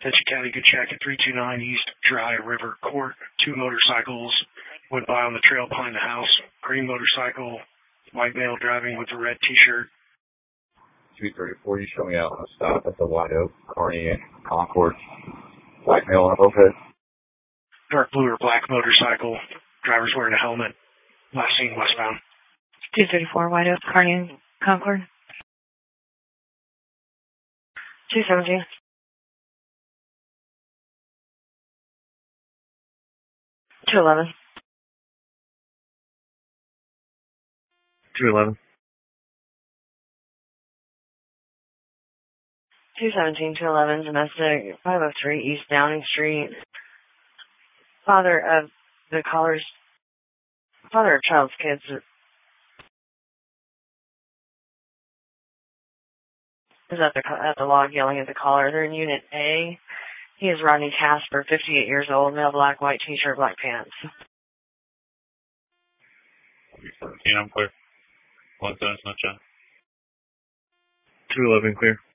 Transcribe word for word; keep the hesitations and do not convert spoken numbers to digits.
Attention County, good check at three two nine East Dry River Court. Two motorcycles went by on the trail behind the house. Green motorcycle, white male driving with a red t-shirt. two thirty-four, you show me out on a stop at the White Oak, Kearney, and Concord. White male on both heads. Dark blue or black motorcycle, driver's wearing a helmet. Last seen westbound. two thirty-four, White Oak, Kearney, and Concord. two seventeen. two eleven. two eleven. two seventeen, two eleven, domestic, five oh three East Downing Street. Father of the caller's, father of child's kids is at the, at the log yelling at the caller. They're in Unit A. He is Rodney Casper, fifty-eight years old, male, black, white t-shirt, black pants. seventeen, I'm clear. one seven, not two eleven, clear.